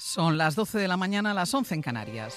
Son las 12 de la mañana, las 11 en Canarias.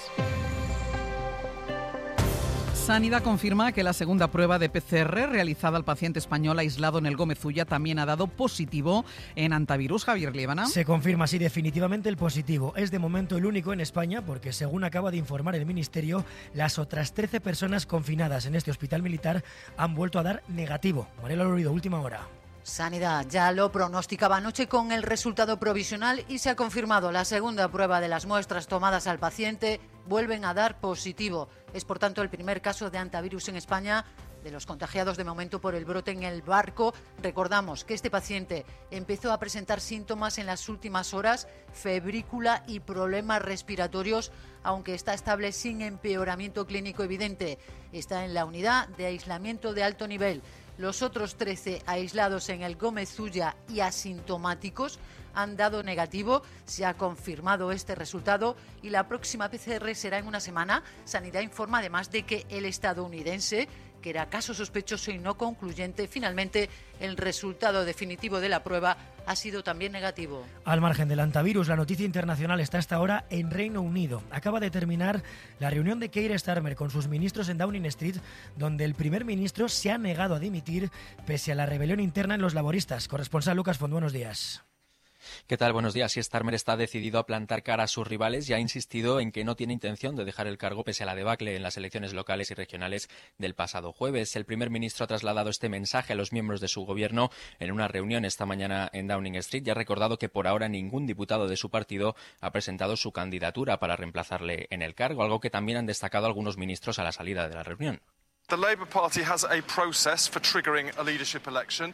Sanidad confirma que la segunda prueba de PCR realizada al paciente español aislado en el Gómez Ulla también ha dado positivo en antivirus. Javier Liébana. Se confirma así definitivamente el positivo. Es de momento el único en España porque, según acaba de informar el Ministerio, las otras 13 personas confinadas en este hospital militar han vuelto a dar negativo. Mariela Lorido, última hora. Sanidad ya lo pronosticaba anoche con el resultado provisional y se ha confirmado. La segunda prueba de las muestras tomadas al paciente vuelven a dar positivo. Es, por tanto, el primer caso de antivirus en España de los contagiados de momento por el brote en el barco. Recordamos que este paciente empezó a presentar síntomas en las últimas horas, febrícula y problemas respiratorios, aunque está estable sin empeoramiento clínico evidente. Está en la unidad de aislamiento de alto nivel. Los otros 13 aislados en el Gómez Ulla y asintomáticos han dado negativo. Se ha confirmado este resultado y la próxima PCR será en una semana. Sanidad informa además de que el estadounidense, que era caso sospechoso y no concluyente, finalmente el resultado definitivo de la prueba ha sido también negativo. Al margen del antivirus, la noticia internacional está hasta ahora en Reino Unido. Acaba de terminar la reunión de Keir Starmer con sus ministros en Downing Street, donde el primer ministro se ha negado a dimitir pese a la rebelión interna en los laboristas. Corresponsal Lucas Font, buenos días. ¿Qué tal? Buenos días. Starmer está decidido a plantar cara a sus rivales y ha insistido en que no tiene intención de dejar el cargo pese a la debacle en las elecciones locales y regionales del pasado jueves. El primer ministro ha trasladado este mensaje a los miembros de su gobierno en una reunión esta mañana en Downing Street y ha recordado que por ahora ningún diputado de su partido ha presentado su candidatura para reemplazarle en el cargo, algo que también han destacado algunos ministros a la salida de la reunión. The Labour Party has a process for triggering a leadership election.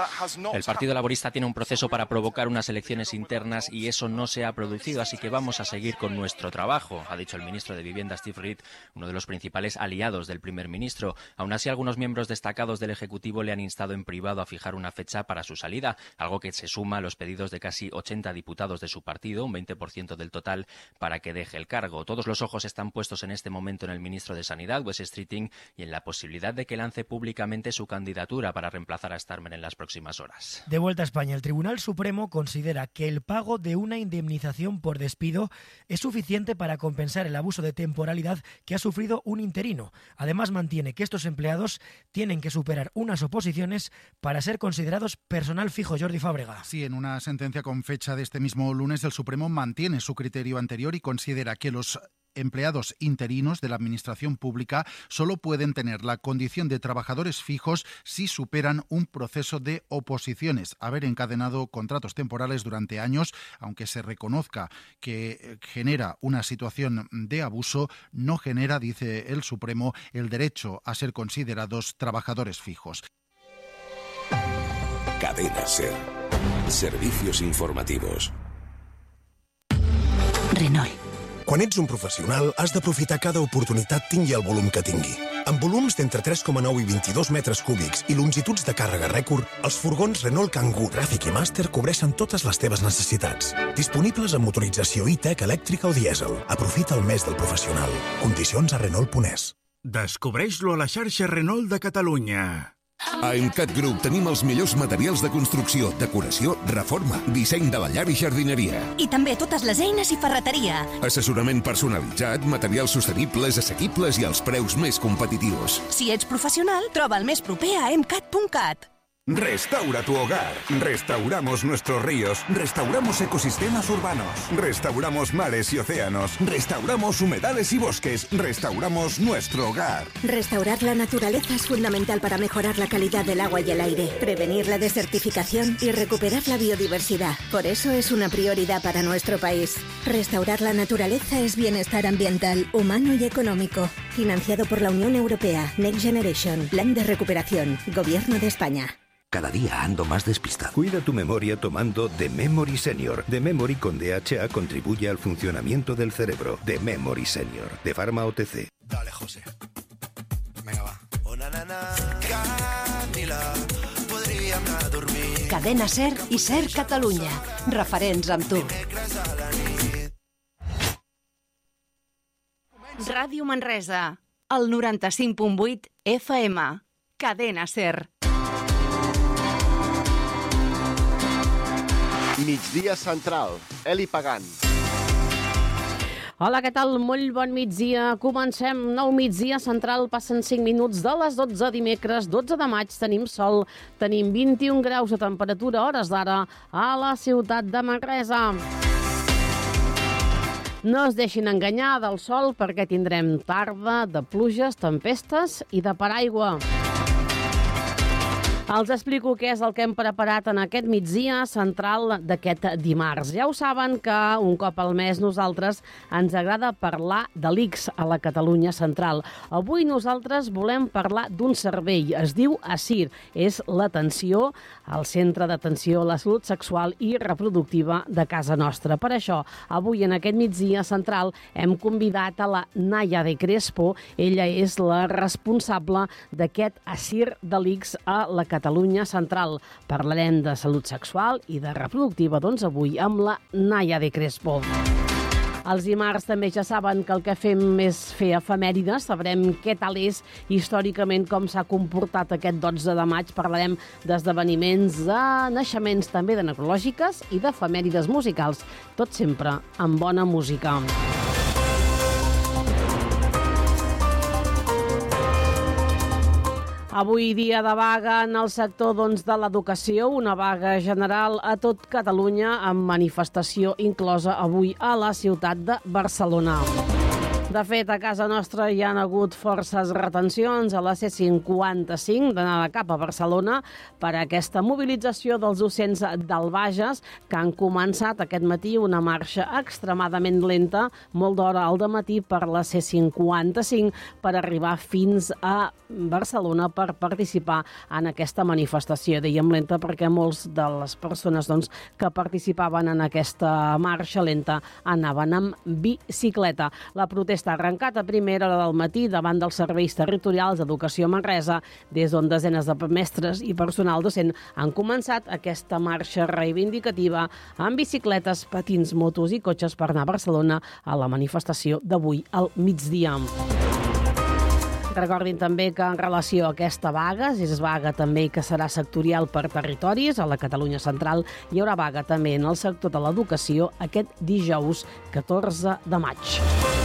El Partido Laborista tiene un proceso para provocar unas elecciones internas y eso no se ha producido, así que vamos a seguir con nuestro trabajo, ha dicho el ministro de Vivienda Steve Reed, uno de los principales aliados del primer ministro. Aún así, algunos miembros destacados del Ejecutivo le han instado en privado a fijar una fecha para su salida, algo que se suma a los pedidos de casi 80 diputados de su partido, un 20% del total, para que deje el cargo. Todos los ojos están puestos en este momento en el ministro de Sanidad, Wes Streeting, y en la posibilidad de que lance públicamente su candidatura para reemplazar a Starmer en las próximas horas. De vuelta a España, el Tribunal Supremo considera que el pago de una indemnización por despido es suficiente para compensar el abuso de temporalidad que ha sufrido un interino. Además, mantiene que estos empleados tienen que superar unas oposiciones para ser considerados personal fijo. Jordi Fábrega. Sí, en una sentencia con fecha de este mismo lunes, el Supremo mantiene su criterio anterior y considera que los empleados interinos de la Administración Pública solo pueden tener la condición de trabajadores fijos si superan un proceso de oposiciones, haber encadenado contratos temporales durante años, aunque se reconozca que genera una situación de abuso, no genera, dice el Supremo, el derecho a ser considerados trabajadores fijos. Cadena SER. Servicios informativos. Renault. Quan ets un professional, has d'aprofitar cada oportunitat tingui el volum que tingui. Amb volums d'entre 3,9 i 22 metres cúbics i longituds de càrrega rècord, els furgons Renault Kangoo, Traffic i Master cobreixen totes les teves necessitats. Disponibles amb motorització e-tech, elèctrica o dièsel. Aprofita el mes del professional. Condicions a Renault.es. Descobreix-lo a la xarxa Renault de Catalunya. A Emcat Group tenim els millors materials de construcció, decoració, reforma, disseny de la llar i jardineria. I també totes les eines i ferreteria. Assessorament personalitzat, materials sostenibles, assequibles i als preus més competitius. Si ets professional, troba el més proper a emcat.cat. Restaura tu hogar. Restauramos nuestros ríos. Restauramos ecosistemas urbanos. Restauramos mares y océanos. Restauramos humedales y bosques. Restauramos nuestro hogar. Restaurar la naturaleza es fundamental para mejorar la calidad del agua y el aire, prevenir la desertificación y recuperar la biodiversidad. Por eso es una prioridad para nuestro país. Restaurar la naturaleza es bienestar ambiental, humano y económico. Financiado por la Unión Europea. Next Generation. Plan de recuperación. Gobierno de España. Cada día ando más despistado. Cuida tu memoria tomando The Memory Senior. The Memory con DHA contribuye al funcionamiento del cerebro. The Memory Senior, de Pharma OTC. Dale, José. Venga, va. Cadena SER i SER Catalunya. Referents amb tu. Ràdio Manresa, el 95.8 FM. Cadena SER. Migdia Central, Eli Pagant. Hola, què tal? Molt bon migdia. Comencem nou migdia central. Passen 5 minuts de les 12 dimecres, 12 de maig. Tenim sol, tenim 21 graus de temperatura, hores d'ara, a la ciutat de Manresa. No es deixin enganyar del sol perquè tindrem tarda de pluges, tempestes i de paraigua. Els explico què és el que hem preparat en aquest migdia central d'aquest dimarts. Ja ho saben que un cop al mes nosaltres ens agrada parlar de l'ICS a la Catalunya central. Avui nosaltres volem parlar d'un servei, es diu ASIR, és l'atenció al Centre d'Atenció a la Salut Sexual i Reproductiva de casa nostra. Per això, avui en aquest migdia central hem convidat a la Naya de Crespo. Ella és la responsable d'aquest ASIR de l'ICS a la Catalunya central. Parlarem de salut sexual i de reproductiva, doncs avui amb la Naya de Crespo. Els dimarts també ja saben que el que fem és fer efemèrides, sabrem què tal és històricament, com s'ha comportat aquest 12 de maig, parlarem d'esdeveniments, de naixements també de necrològiques i d'efemèrides musicals, tot sempre amb bona música. Avui dia de vaga en el sector de l'educació, una vaga general a tot Catalunya amb manifestació inclosa avui a la ciutat de Barcelona. De fet, a casa nostra hi han hagut forces retencions a la C55 d'anada cap a Barcelona per a aquesta mobilització dels docents del Bages que han començat aquest matí una marxa extremadament lenta, molt d'hora al dematí per la C55 per arribar fins a Barcelona per participar en aquesta manifestació. Dèiem lenta perquè molts de les persones que participaven en aquesta marxa lenta anaven amb bicicleta. La protesta ha arrencat a primera hora del matí davant dels serveis territorials d'educació a Manresa, des d'on desenes de mestres i personal docent han començat aquesta marxa reivindicativa amb bicicletes, patins, motos i cotxes per anar a Barcelona a la manifestació d'avui al migdia. Recordin també que en relació a aquesta vaga, és vaga també que serà sectorial per territoris, a la Catalunya central hi haurà vaga també en el sector de l'educació aquest dijous 14 de maig.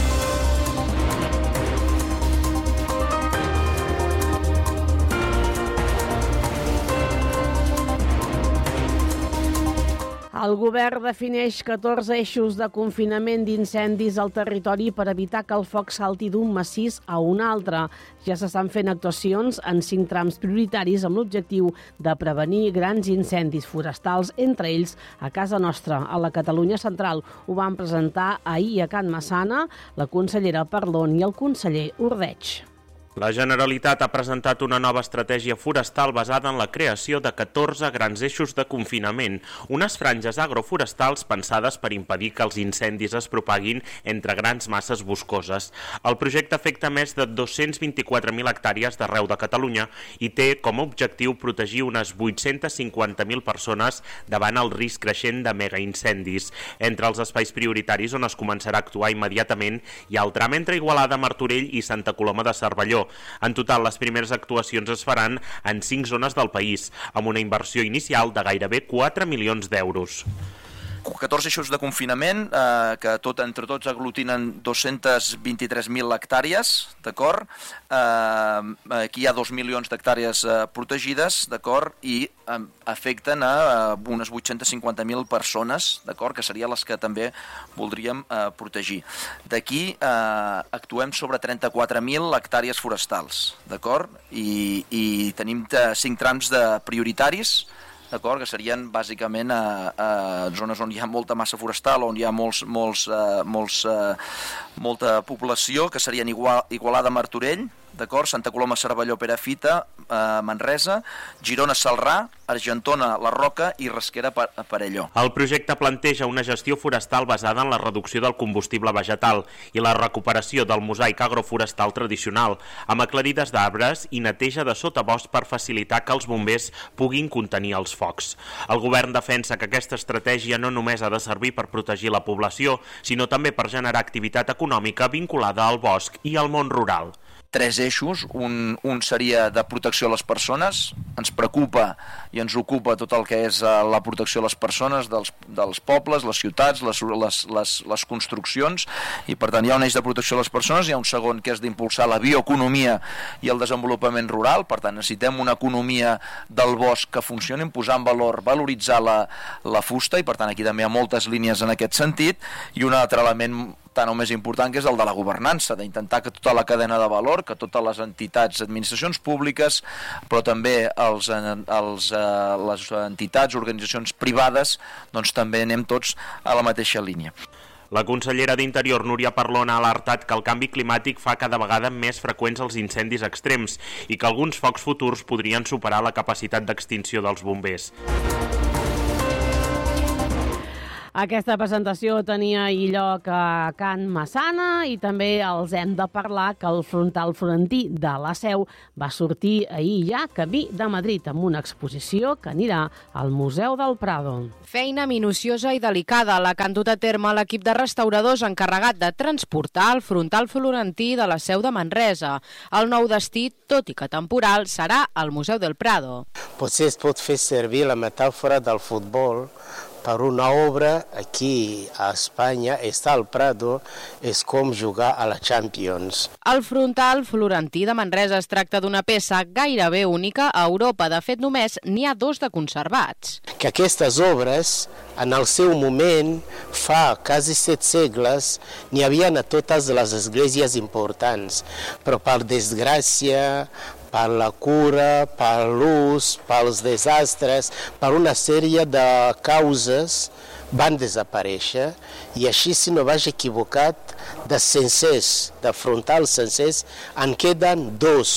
El govern defineix 14 eixos de confinament d'incendis al territori per evitar que el foc salti d'un massís a un altre. Ja s'estan fent actuacions en 5 trams prioritaris amb l'objectiu de prevenir grans incendis forestals, entre ells a casa nostra, a la Catalunya central. Ho van presentar ahir a Can Massana la consellera Parlon i el conseller Ordeig. La Generalitat ha presentat una nova estratègia forestal basada en la creació de 14 grans eixos de confinament, unes franges agroforestals pensades per impedir que els incendis es propaguin entre grans masses boscoses. El projecte afecta més de 224.000 hectàrees d'arreu de Catalunya i té com a objectiu protegir unes 850.000 persones davant el risc creixent de megaincendis. Entre els espais prioritaris on es començarà a actuar immediatament hi ha el tram entre Igualada, Martorell i Santa Coloma de Cervelló. En total, les primeres actuacions es faran en 5 zones del país, amb una inversió inicial de gairebé 4 milions d'euros. 14 eixos de confinament que entre tots aglutinen 223.000 hectàrees, d'acord? Aquí hi ha 2 milions d'hectàrees protegides, d'acord? I afecten a unes 850.000 persones, d'acord? Que serien les que també voldríem protegir. D'aquí actuem sobre 34.000 hectàrees forestals, d'acord? I tenim 5 trams de prioritaris, d'acord, que serien bàsicament a zones on hi ha molta massa forestal, on hi ha molta població, que serien Igualada, Martorell, d'acord, Santa Coloma, Cervelló, Perafita, Manresa, Girona, Celrà, Argentona, La Roca i Rasquera, Perelló. El projecte planteja una gestió forestal basada en la reducció del combustible vegetal i la recuperació del mosaic agroforestal tradicional, amb aclarides d'arbres i neteja de sotabosc per facilitar que els bombers puguin contenir els focs. El govern defensa que aquesta estratègia no només ha de servir per protegir la població, sinó també per generar activitat econòmica vinculada al bosc i al món rural. 3 eixos. Un seria de protecció a les persones. Ens preocupa i ens ocupa tot el que és la protecció a les persones, dels pobles, les ciutats, les construccions, i per tant hi ha un eix de protecció a les persones. Hi ha un segon que és d'impulsar la bioeconomia i el desenvolupament rural. Per tant, necessitem una economia del bosc que funcioni, posar en valor, valoritzar la fusta, i per tant aquí també hi ha moltes línies en aquest sentit. I un altre element tant o més important, que és el de la governança, d'intentar que tota la cadena de valor, que totes les entitats, administracions públiques, però també les entitats, organitzacions privades, doncs també anem tots a la mateixa línia. La consellera d'Interior, Núria Parlon, ha alertat que el canvi climàtic fa cada vegada més freqüents els incendis extrems i que alguns focs futurs podrien superar la capacitat d'extinció dels bombers. Aquesta presentació tenia lloc a Can Massana i també els hem de parlar que el frontal florentí de la Seu va sortir ahir ja camí de Madrid amb una exposició que anirà al Museu del Prado. Feina minuciosa i delicada la que han dut a terme l'equip de restauradors encarregat de transportar el frontal florentí de la Seu de Manresa. El nou destí, tot i que temporal, serà al Museu del Prado. Potser es pot fer servir la metàfora del futbol per una obra aquí a Espanya, estar al Prado és com jugar a la Champions. El frontal florentí de Manresa es tracta d'una peça gairebé única a Europa. De fet, només n'hi ha 2 de conservats. Que aquestes obres, en el seu moment, fa quasi 7 segles, n'hi havia a totes les esglésies importants, però per desgràcia, per la cura, per l'ús, pels desastres, per una sèrie de causes van desaparèixer, i així, si no vaig equivocat, de sencers, de frontals sencers, en queden 2.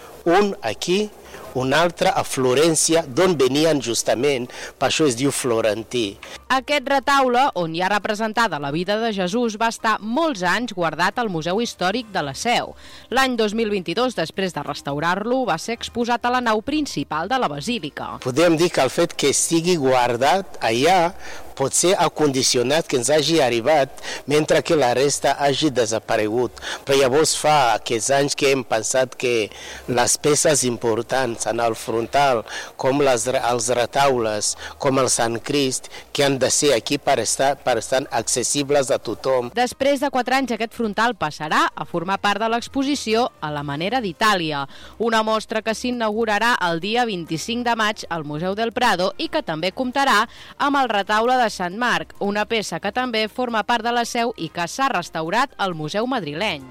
Un aquí, un altre a Florència, d'on venien justament, per això es diu florentí. Aquest retaule, on hi ha representada la vida de Jesús, va estar molts anys guardat al Museu Històric de la Seu. L'any 2022, després de restaurar-lo, va ser exposat a la nau principal de la Basílica. Podem dir que el fet que estigui guardat allà potser ha condicionat que ens hagi arribat mentre que la resta hagi desaparegut. Però llavors fa aquests anys que hem pensat que les peces importants en el frontal, com els retaules, com el Sant Crist, que han de ser aquí per estar accessibles a tothom. Després de 4 anys, aquest frontal passarà a formar part de l'exposició A la manera d'Itàlia, una mostra que s'inaugurarà el dia 25 de maig al Museu del Prado i que també comptarà amb el retaule de Sant Marc, una peça que també forma part de la Seu i que s'ha restaurat al Museu madrileny.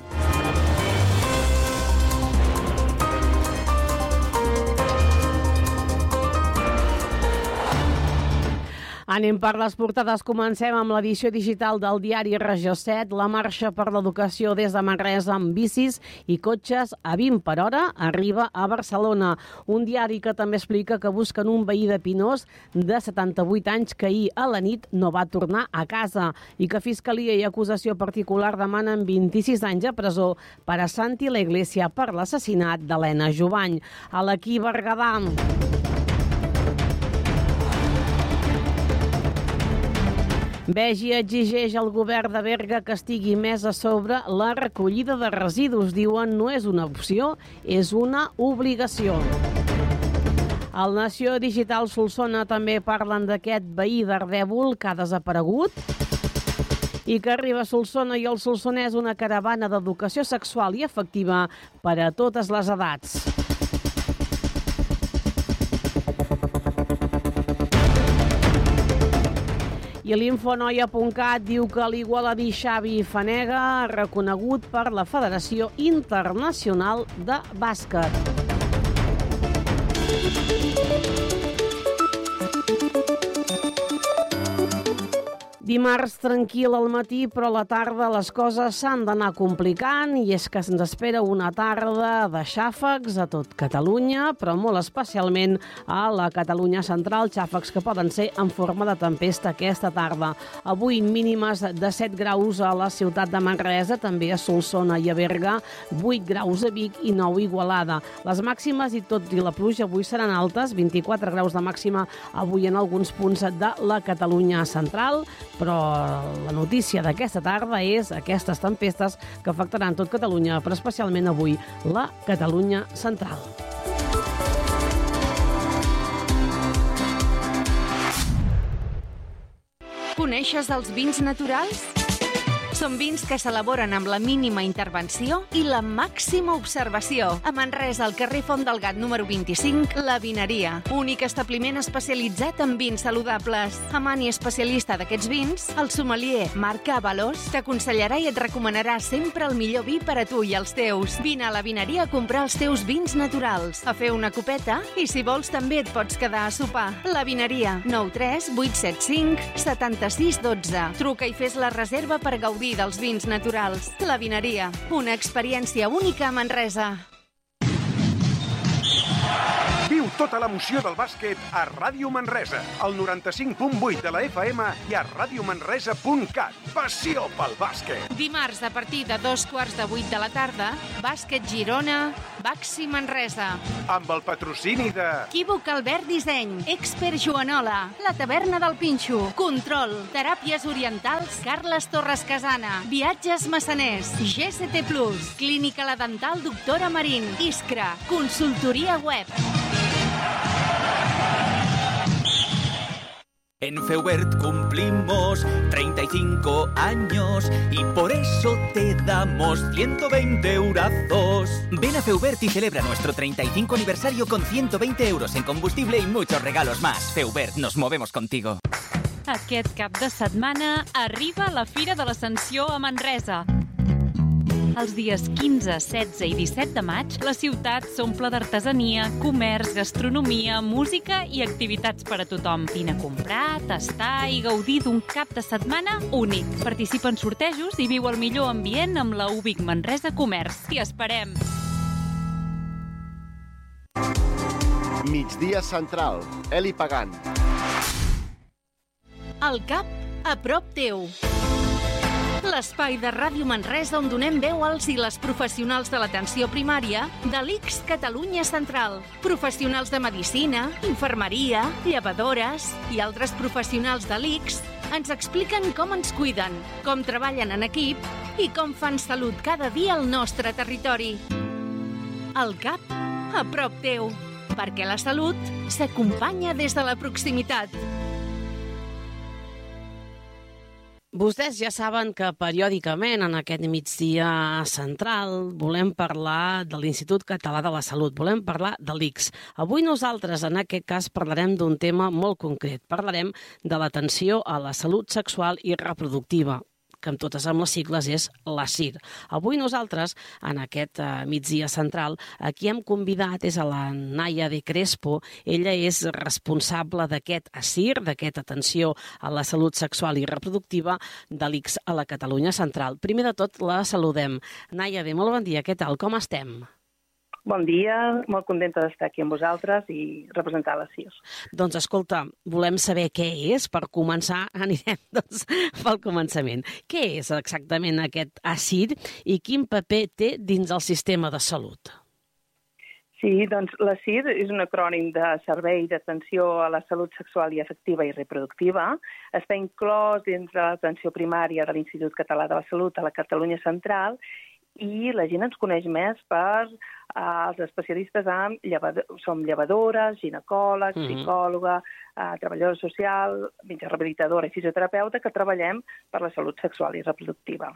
Anem per les portades. Comencem amb l'edició digital del diari Regió 7. La marxa per l'educació des de Manresa amb bicis i cotxes a 20 per hora arriba a Barcelona. Un diari que també explica que busquen un veí de Pinós de 78 anys que ahir a la nit no va tornar a casa i que Fiscalia i acusació particular demanen 26 anys de presó per a Santi la Iglesia per l'assassinat d'Helena Jovany. A l'Equí Berguedà. Begi exigeix al govern de Berga que estigui més a sobre la recollida de residus. Diuen no és una opció, és una obligació. Al Nació Digital Solsona també parlen d'aquest veí d'Ardèvol que ha desaparegut i que arriba a Solsona i al Solsonès una caravana d'educació sexual i afectiva per a totes les edats. I l'Infonoia.cat diu que l'igualadí Xavi Fanega ha reconegut per la Federació Internacional de Bàsquet. Dimarts tranquil al matí, però a la tarda les coses s'han d'anar complicant i és que se'ns espera una tarda de xàfecs a tot Catalunya, però molt especialment a la Catalunya central, xàfecs que poden ser en forma de tempesta aquesta tarda. Avui mínimes de 7 graus a la ciutat de Manresa, també a Solsona i a Berga, 8 graus a Vic i 9 a Igualada. Les màximes i tot i la pluja avui seran altes, 24 graus de màxima avui en alguns punts de la Catalunya central, Però la notícia d'aquesta tarda és aquestes tempestes que afectaran tot Catalunya, però especialment avui la Catalunya central. Coneixes els vins naturals? Són vins que s'elaboren amb la mínima intervenció i la màxima observació. A Manresa, al carrer Font del Gat número 25, La Vineria. Únic establiment especialitzat en vins saludables. Amant i especialista d'aquests vins, el sommelier Marc Avalos t'aconsellarà i et recomanarà sempre el millor vi per a tu i els teus. Vine a La Vineria a comprar els teus vins naturals, a fer una copeta i, si vols, també et pots quedar a sopar. La Vineria, 93 875 76 12. Truca i fes la reserva per gaudir dels vins naturals. La Vineria, una experiència única a Manresa. Viu tota l'emoció del bàsquet a Ràdio Manresa, al 95.8 de la FM i a radiomanresa.cat. Passió pel bàsquet! Dimarts, a partir de 7:15 de la tarda, Bàsquet Girona, Baxi Manresa. Amb el patrocini de... Equívoc Albert Disseny, Expert Joanola, La Taverna del Pinxo, Control, Teràpies Orientals, Carles Torres Casana, Viatges Massaners, GST Plus, Clínica La Dental Doctora Marín, Iskra, Consultoria Web. En Feubert cumplimos 35 años y por eso te damos 120 eurazos. Ven a Feubert y celebra nuestro 35 aniversario con 120 euros en combustible y muchos regalos más. Feubert, nos movemos contigo. Aquest cap de setmana arriba la Fira de l'Ascensió a Manresa. Els dies 15, 16 i 17 de maig, la ciutat s'omple d'artesania, comerç, gastronomia, música i activitats per a tothom. Vine a comprar, tastar i gaudir d'un cap de setmana únic. Participa en sortejos i viu el millor ambient amb la UBIC Manresa Comerç. T'hi esperem! Migdia Central, Eli Pagant. El CAP, a prop teu. L'espai de Ràdio Manresa on donem veu als i les professionals de l'atenció primària de l'ICS Catalunya Central. Professionals de medicina, infermeria, llevadores i altres professionals de l'ICS ens expliquen com ens cuiden, com treballen en equip i com fan salut cada dia al nostre territori. El CAP, a prop teu, perquè la salut s'acompanya des de la proximitat. Vostès ja saben que periòdicament en aquest migdia central volem parlar de l'Institut Català de la Salut, volem parlar de l'ICS. Avui nosaltres en aquest cas parlarem d'un tema molt concret. Parlarem de l'atenció a la salut sexual i reproductiva, que amb totes amb les sigles és la CIR. Avui nosaltres, en aquest migdia central, a qui hem convidat és a la Naia de Crespo. Ella és responsable d'aquest ASIR, d'aquesta atenció a la salut sexual i reproductiva de l'ICS a la Catalunya Central. Primer de tot, la saludem. Naia, molt bon dia, què tal, com estem? Bon dia, molt contenta d'estar aquí amb vosaltres i representar la CIR. Doncs escolta, volem saber què és. Per començar, anirem pel començament. Què és exactament aquest ASIR i quin paper té dins el sistema de salut? Sí, doncs la CIR és un acrònim de Servei d'Atenció a la Salut Sexual i Afectiva i Reproductiva. Està inclòs dins de l'atenció primària de l'Institut Català de la Salut a la Catalunya Central i la gent ens coneix més per els especialistes som llevadores, ginecòlegs, psicòloga, treballadora social, rehabilitadora i fisioterapeuta que treballem per la salut sexual i reproductiva.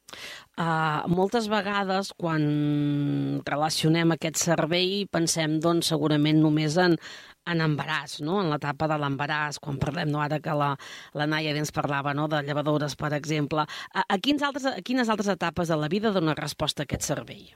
Moltes vegades quan relacionem aquest servei pensem doncs, segurament només en embaràs, no? En l'etapa de l'embaràs, quan parlem, ara que la Naia ens parlava de llevadores, per exemple. A quines altres etapes de la vida dona resposta a aquest servei?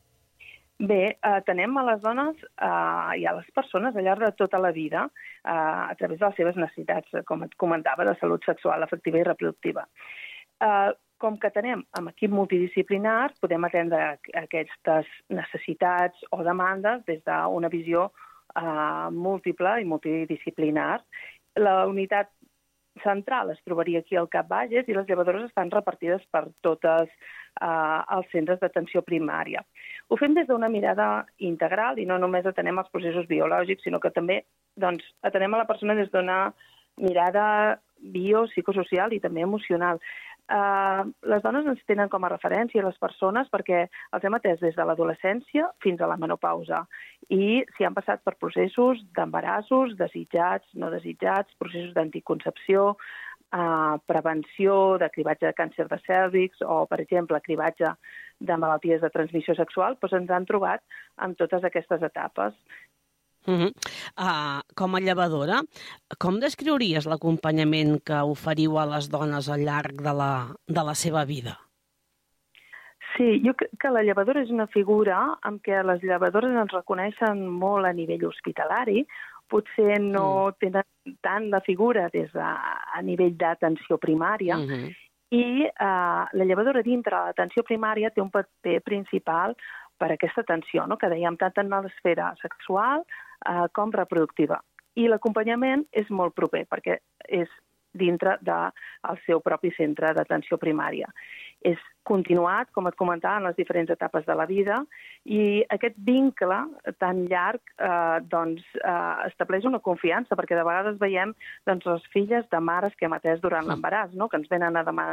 Bé, atenem a les dones i a les persones al llarg de tota la vida a través de les seves necessitats, com et comentava, de salut sexual, afectiva i reproductiva. Com que tenem amb equip multidisciplinar, podem atendre aquestes necessitats o demandes des d'una visió múltiple i multidisciplinar. La unitat central es trobaria aquí al Cap Bages i les llevadores estan repartides per totes els centres d'atenció primària. Ho fem des d'una mirada integral i no només atenem els processos biològics, sinó que també atenem a la persona des d'una mirada biopsicosocial i també emocional. Les dones ens tenen com a referència les persones perquè els hem atès des de l'adolescència fins a la menopausa i si han passat per processos d'embarassos, desitjats, no desitjats, processos d'anticoncepció, prevenció de cribatge de càncer de cèrvix o, per exemple, cribatge de malalties de transmissió sexual, doncs ens han trobat en totes aquestes etapes. Com a llevadora, com descriuries l'acompanyament que oferiu a les dones al llarg de la seva vida? Sí, jo crec que la llevadora és una figura en què les llevadores ens reconeixen molt a nivell hospitalari, potser no tenen tant la figura a nivell d'atenció primària, i la llevadora dintre de l'atenció primària té un paper principal per aquesta atenció, que dèiem tant en l'esfera sexual com reproductiva. I l'acompanyament és molt proper, perquè és dintre del seu propi centre d'atenció primària. És continuat, com et comentava, en les diferents etapes de la vida, i aquest vincle tan llarg estableix una confiança, perquè de vegades veiem les filles de mares que hem atès durant l'embaràs, que ens venen a demanar